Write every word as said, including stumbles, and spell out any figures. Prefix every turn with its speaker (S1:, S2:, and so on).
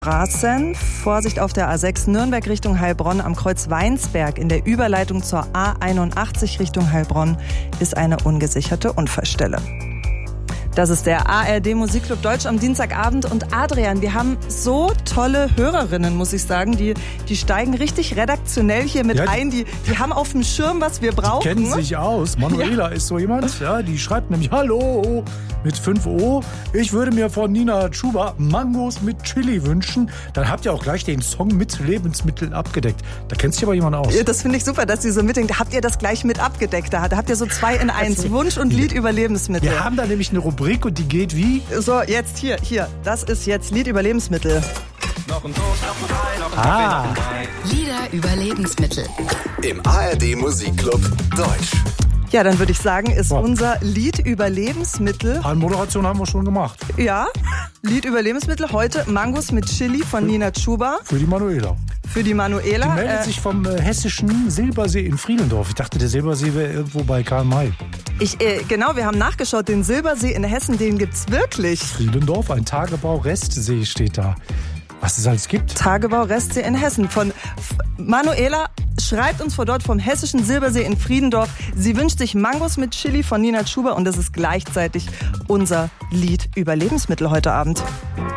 S1: Straßen. Vorsicht auf der A sechs Nürnberg Richtung Heilbronn am Kreuz Weinsberg. In der Überleitung zur A einundachtzig Richtung Heilbronn ist eine ungesicherte Unfallstelle. Das ist der A R D Musikclub Deutsch am Dienstagabend. Und Adrian, wir haben so tolle Hörerinnen, muss ich sagen. Die, die steigen richtig redaktionell hier mit ja, ein. Die, die haben auf dem Schirm, was wir brauchen.
S2: Die kennen sich aus. Manuela ja. ist so jemand, ja, die schreibt nämlich Hallo mit fünf O. Ich würde mir von Nina Chuba Mangos mit Chili wünschen. Dann habt ihr auch gleich den Song mit Lebensmitteln abgedeckt. Da kennt sich aber jemand aus.
S1: Ja, das finde ich super, dass Sie so mitdenken. Habt ihr das gleich mit abgedeckt? Da habt ihr so zwei in eins. Also, Wunsch und Lied über Lebensmittel.
S2: Wir haben da nämlich eine Rubrik und die geht wie?
S1: So, jetzt hier, hier. Das ist jetzt Lied über Lebensmittel.
S3: Noch ein Toast, noch ein Ei, noch ein
S2: ah.
S3: Kaffee, noch ein Ei.
S4: Lieder über Lebensmittel.
S5: Im A R D Musikclub Deutsch.
S1: Ja, dann würde ich sagen, ist
S2: wow.
S1: unser Lied über Lebensmittel.
S2: Anmoderation haben wir schon gemacht.
S1: Ja, Lied über Lebensmittel. Heute Mangos mit Chili von Nina Chuba.
S2: Für die Manuela.
S1: Für die Manuela.
S2: Die meldet äh, sich vom äh, hessischen Silbersee in Friedendorf. Ich dachte, der Silbersee wäre irgendwo bei Karl May.
S1: Ich, äh, genau, wir haben nachgeschaut. Den Silbersee in Hessen, den gibt's wirklich.
S2: Friedendorf, ein Tagebau-Restsee steht da. Was es alles gibt?
S1: Tagebau-Restsee in Hessen. Von F- Manuela schreibt uns vor dort vom hessischen Silbersee in Friedendorf. Sie wünscht sich Mangos mit Chili von Nina Chuba und das ist gleichzeitig unser Lied über Lebensmittel heute Abend.